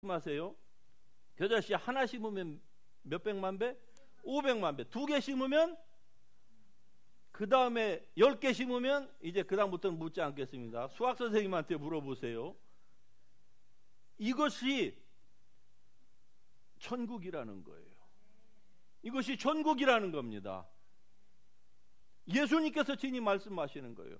마세요. 겨자씨 하나 심으면 몇 백만 배? 500만 배. 2개 심으면 그 다음에 10개 심으면 이제 그 다음부터는 묻지 않겠습니다. 수학 선생님한테 물어보세요. 이것이 천국이라는 거예요. 이것이 천국이라는 겁니다. 예수님께서 친히 말씀하시는 거예요.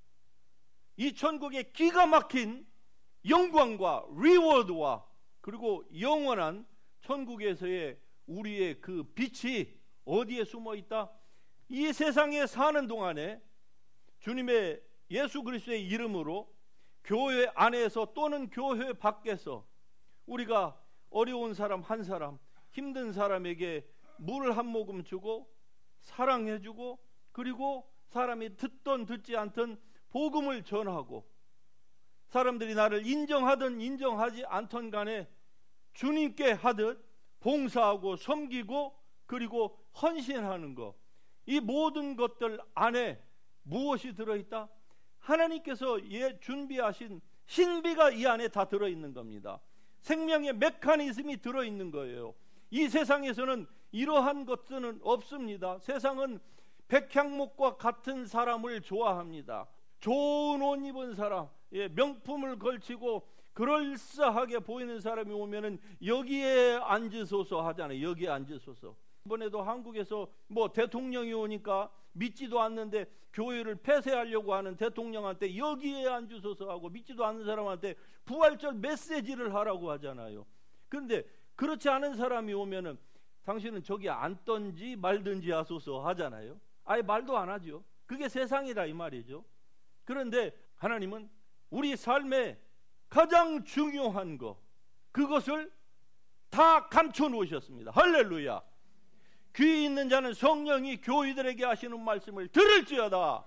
이 천국의 기가 막힌 영광과 리워드와 그리고 영원한 천국에서의 우리의 그 빛이 어디에 숨어 있다? 이 세상에 사는 동안에 주님의 예수 그리스도의 이름으로 교회 안에서 또는 교회 밖에서 우리가 어려운 사람 한 사람, 힘든 사람에게 물 한 모금 주고 사랑해주고 그리고 사람이 듣던 듣지 않던 복음을 전하고 사람들이 나를 인정하든 인정하지 않던 간에 주님께 하듯 봉사하고 섬기고 그리고 헌신하는 것, 이 모든 것들 안에 무엇이 들어있다? 하나님께서 준비하신 신비가 이 안에 다 들어있는 겁니다. 생명의 메커니즘이 들어있는 거예요. 이 세상에서는 이러한 것들은 없습니다. 세상은 백향목과 같은 사람을 좋아합니다. 좋은 옷 입은 사람, 명품을 걸치고 그럴싸하게 보이는 사람이 오면은 여기에 앉으소서 하잖아요. 여기에 앉으소서. 이번에도 한국에서 뭐 대통령이 오니까 믿지도 않는데 교회를 폐쇄하려고 하는 대통령한테 여기에 앉으소서 하고 믿지도 않는 사람한테 부활절 메시지를 하라고 하잖아요. 그런데 그렇지 않은 사람이 오면은 당신은 저기 앉든지 말든지 하소서 하잖아요. 아예 말도 안 하죠. 그게 세상이라 이 말이죠. 그런데 하나님은 우리 삶에 가장 중요한 것, 그것을 다 감춰 놓으셨습니다. 할렐루야. 귀 있는 자는 성령이 교회들에게 하시는 말씀을 들을지어다.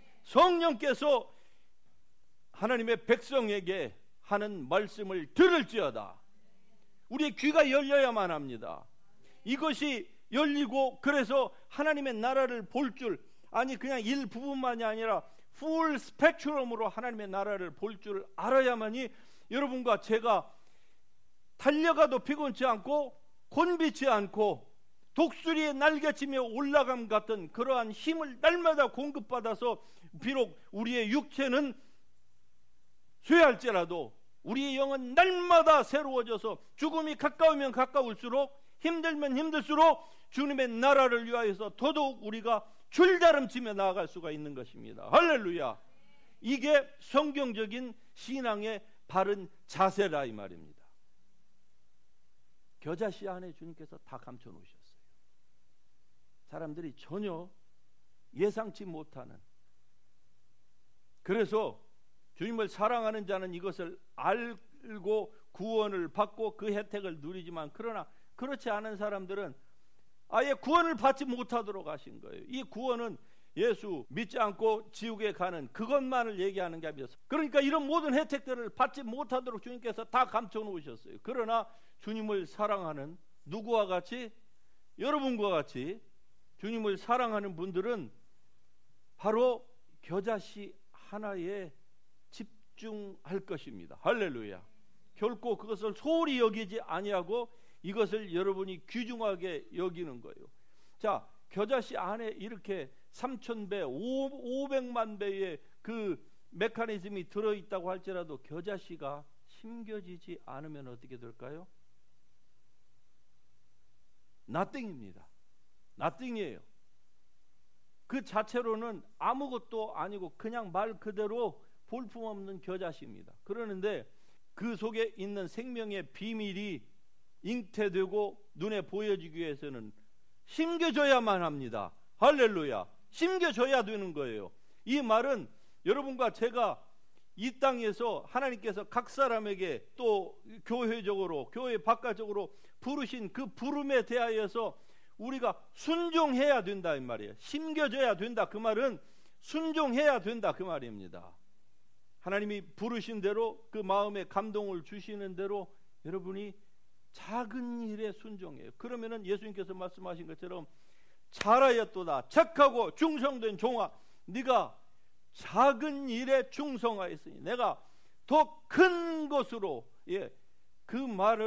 성령께서 하나님의 백성에게 하는 말씀을 들을지어다. 우리의 귀가 열려야만 합니다. 이것이 열리고 그래서 하나님의 나라를 볼 줄, 아니 그냥 일부분만이 아니라 풀 스펙트럼으로 하나님의 나라를 볼 줄 알아야만이 여러분과 제가 달려가도 피곤치 않고 곤비치 않고 독수리의 날개치며 올라감 같은 그러한 힘을 날마다 공급받아서 비록 우리의 육체는 쇠할지라도 우리의 영은 날마다 새로워져서 죽음이 가까우면 가까울수록 힘들면 힘들수록 주님의 나라를 위하여서 더더욱 우리가 줄다름치며 나아갈 수가 있는 것입니다. 할렐루야. 이게 성경적인 신앙의 바른 자세라 이 말입니다. 겨자씨 안에 주님께서 다 감춰 놓으셨어요. 사람들이 전혀 예상치 못하는. 그래서 주님을 사랑하는 자는 이것을 알고 구원을 받고 그 혜택을 누리지만 그러나 그렇지 않은 사람들은 아예 구원을 받지 못하도록 하신 거예요. 이 구원은 예수 믿지 않고 지옥에 가는 그것만을 얘기하는 게 아니었어요. 그러니까 이런 모든 혜택들을 받지 못하도록 주님께서 다 감춰 놓으셨어요. 그러나 주님을 사랑하는 누구와 같이? 여러분과 같이 주님을 사랑하는 분들은 바로 겨자씨 하나에 집중할 것입니다. 할렐루야. 결코 그것을 소홀히 여기지 아니하고 이것을 여러분이 귀중하게 여기는 거예요. 자, 겨자씨 안에 이렇게 3,000배, 500만 배의 그 메커니즘이 들어있다고 할지라도 겨자씨가 심겨지지 않으면 어떻게 될까요? nothing입니다. nothing이에요. 그 자체로는 아무것도 아니고 그냥 말 그대로 볼품없는 겨자씨입니다. 그러는데 그 속에 있는 생명의 비밀이 잉태되고 눈에 보여지기 위해서는 심겨져야만 합니다. 할렐루야. 심겨져야 되는 거예요. 이 말은 여러분과 제가 이 땅에서 하나님께서 각 사람에게 또 교회적으로 교회 바깥적으로 부르신 그 부름에 대하여서 우리가 순종해야 된다 이 말이에요. 심겨져야 된다 그 말은 순종해야 된다 그 말입니다. 하나님이 부르신 대로 그 마음에 감동을 주시는 대로 여러분이 작은 일에 순종해요. 그러면은 예수님께서 말씀하신 것처럼 잘하였도다 착하고 충성된 종아, 네가 작은 일에 충성하였으니 내가 더 큰 것으로 그 말을